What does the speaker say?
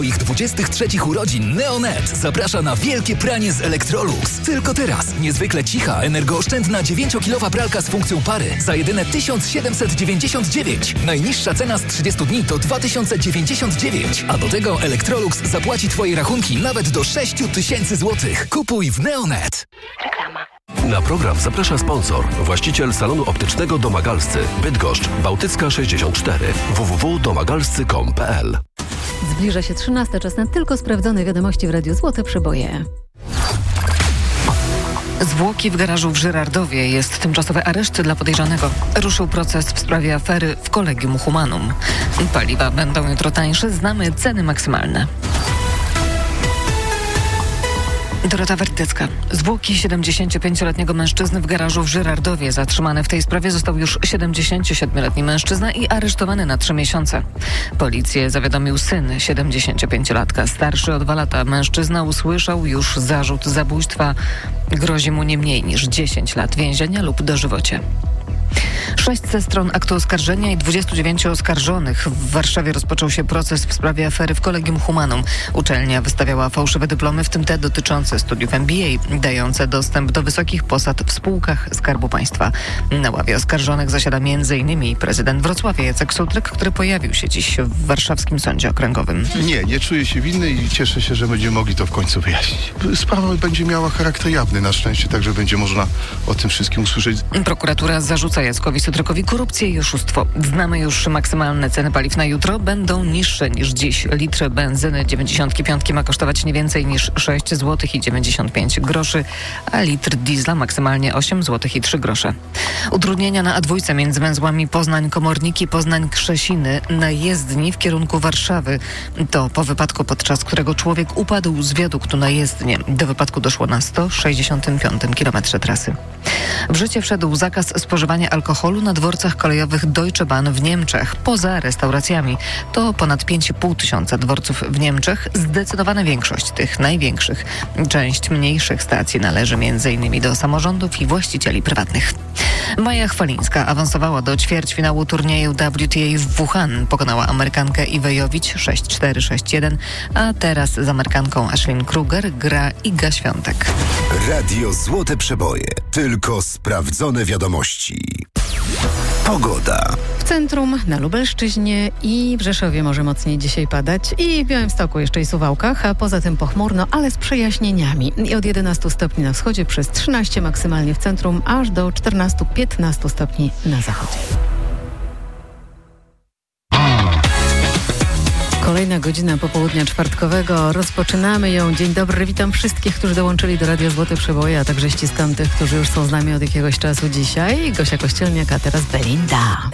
Ich 23 urodzin Neonet zaprasza na wielkie pranie z Electrolux. Tylko teraz niezwykle cicha, energooszczędna 9-kilowa pralka z funkcją pary za jedyne 1799. Najniższa cena z 30 dni to 2099. A do tego Electrolux zapłaci Twoje rachunki nawet do 6000 zł. Kupuj w Neonet. Reklama. Na program zaprasza sponsor, właściciel salonu optycznego Domagalscy, Bydgoszcz, Bałtycka 64, www.domagalscy.com.pl. Zbliża się 13, czas na tylko sprawdzone wiadomości w Radiu Złote Przeboje. Zwłoki w garażu w Żyrardowie. Jest tymczasowy areszt dla podejrzanego. Ruszył proces w sprawie afery w Collegium Humanum. Paliwa będą jutro tańsze. Znamy ceny maksymalne. Dorota Werdycka. Zwłoki 75-letniego mężczyzny w garażu w Żyrardowie. Zatrzymany w tej sprawie został już 77-letni mężczyzna i aresztowany na 3 miesiące. Policję zawiadomił syn 75-latka. Starszy o 2 lata mężczyzna usłyszał już zarzut zabójstwa. Grozi mu nie mniej niż 10 lat więzienia lub dożywocie. 600 stron aktu oskarżenia i 29 oskarżonych. W Warszawie rozpoczął się proces w sprawie afery w Collegium Humanum. Uczelnia wystawiała fałszywe dyplomy, w tym te dotyczące studiów MBA, dające dostęp do wysokich posad w spółkach Skarbu Państwa. Na ławie oskarżonych zasiada m.in. prezydent Wrocławia Jacek Sutryk, który pojawił się dziś w warszawskim sądzie okręgowym. Nie czuję się winny i cieszę się, że będziemy mogli to w końcu wyjaśnić. Sprawa będzie miała charakter jawny na szczęście, także będzie można o tym wszystkim usłyszeć. Prokuratura zarzuca Jackowi Sutrykowi korupcję i oszustwo. Znamy już maksymalne ceny paliw na jutro. Będą niższe niż dziś. Litr benzyny 95 ma kosztować nie więcej niż 6 zł i 95 groszy, a litr diesla maksymalnie 8 zł i 3 grosze. Utrudnienia na A2 między węzłami Poznań-Komorniki, Poznań-Krzesiny na jezdni w kierunku Warszawy. To po wypadku, podczas którego człowiek upadł z wiaduktu na jezdnię. Do wypadku doszło na 165 kilometrze trasy. W życie wszedł zakaz spożywania alkoholu na dworcach kolejowych Deutsche Bahn w Niemczech, poza restauracjami. To ponad 5,5 tysiąca dworców w Niemczech. Zdecydowana większość tych największych. Część mniejszych stacji należy m.in. do samorządów i właścicieli prywatnych. Maja Chwalińska awansowała do ćwierćfinału turnieju WTA w Wuhan. Pokonała Amerykankę Iwę Jowicz 6-4, 6-1, a teraz z Amerykanką Ashlyn Kruger gra Iga Świątek. Radio Złote Przeboje. Tylko sprawdzone wiadomości. Pogoda. W centrum, na Lubelszczyźnie i w Rzeszowie może mocniej dzisiaj padać i w Białymstoku jeszcze i Suwałkach, a poza tym pochmurno, ale z przejaśnieniami. I od 11 stopni na wschodzie, przez 13 maksymalnie w centrum, aż do 14-15 stopni na zachodzie. Kolejna godzina popołudnia czwartkowego. Rozpoczynamy ją. Dzień dobry, witam wszystkich, którzy dołączyli do Radia Złote Przeboje, a także ściskam tych, którzy już są z nami od jakiegoś czasu dzisiaj. Gosia Kościelniak, a teraz Belinda.